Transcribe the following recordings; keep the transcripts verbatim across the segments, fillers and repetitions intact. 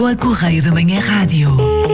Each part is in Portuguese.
A Correio da Manhã Rádio.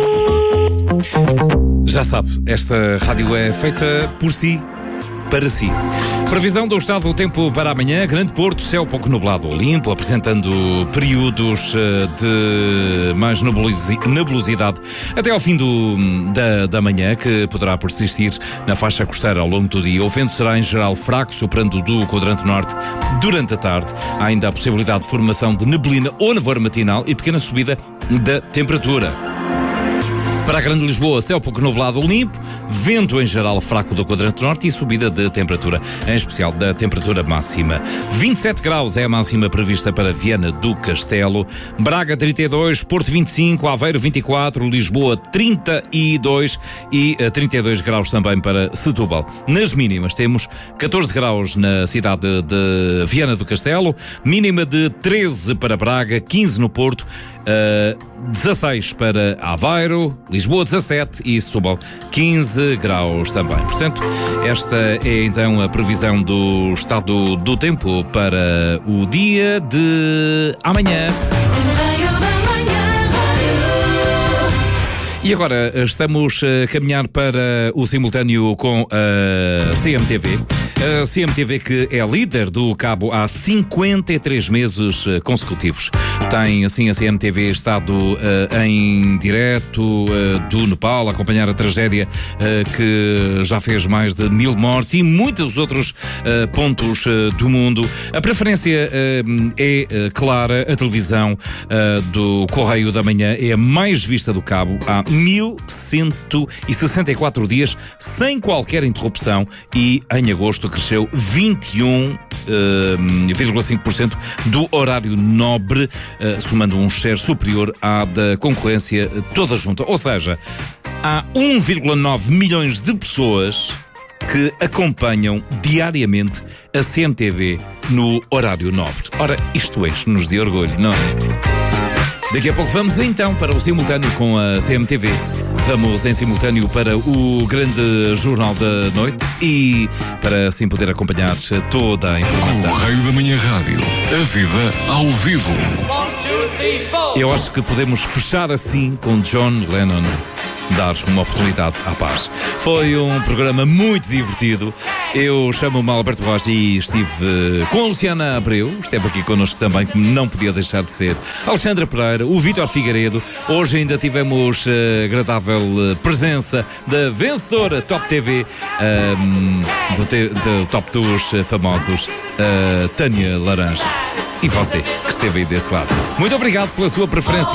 Já sabe, esta rádio é feita por si, para si. Previsão do estado do tempo para amanhã: Grande Porto, céu pouco nublado ou limpo, apresentando períodos de mais nebulosidade até ao fim do, da, da manhã, que poderá persistir na faixa costeira ao longo do dia. O vento será em geral fraco, soprando do quadrante norte durante a tarde. Há ainda a possibilidade de formação de neblina ou nevoeiro matinal e pequena subida da temperatura. Para a Grande Lisboa, céu pouco nublado ou limpo, vento em geral fraco do quadrante norte e subida de temperatura, em especial da temperatura máxima. vinte e sete graus é a máxima prevista para Viana do Castelo, Braga trinta e dois, Porto vinte e cinco, Aveiro vinte e quatro, Lisboa trinta e dois e trinta e dois graus também para Setúbal. Nas mínimas temos catorze graus na cidade de Viana do Castelo, mínima de treze para Braga, quinze no Porto, uh, dezasseis para Aveiro, Lisboa dezassete e Setúbal quinze graus também. Portanto, esta é então a previsão do estado do tempo para o dia de amanhã. E agora estamos a caminhar para o simultâneo com a C M T V. A C M T V que é líder do cabo há cinquenta e três meses consecutivos. Tem assim a C M T V estado uh, em direto uh, do Nepal, a acompanhar a tragédia uh, que já fez mais de mil mortes e muitos outros uh, pontos uh, do mundo. A preferência uh, é uh, clara. A televisão uh, do Correio da Manhã é a mais vista do cabo há mil cento e sessenta e quatro dias sem qualquer interrupção e em agosto cresceu vinte e um vírgula cinco por cento do horário nobre, uh, somando um share superior à da concorrência toda junta. Ou seja, há um vírgula nove milhões de pessoas que acompanham diariamente a C M T V no horário nobre. Ora, isto enche-nos de orgulho, não é? Daqui a pouco vamos então para o simultâneo com a C M T V. Vamos em simultâneo para o grande Jornal da Noite e para assim poder acompanhar toda a informação. Correio da Manhã Rádio. A vida ao vivo. Eu acho que podemos fechar assim com John Lennon. Dar uma oportunidade à paz. Foi um programa muito divertido. Eu chamo-me Alberto Rocha e estive com a Luciana Abreu, esteve aqui connosco também, como não podia deixar de ser, Alexandra Pereira, o Vítor Figueiredo. Hoje ainda tivemos a agradável presença da vencedora Top T V, um, do, te, do Top dos Famosos, uh, Tânia Laranjo. E você, que esteve aí desse lado. Muito obrigado pela sua preferência.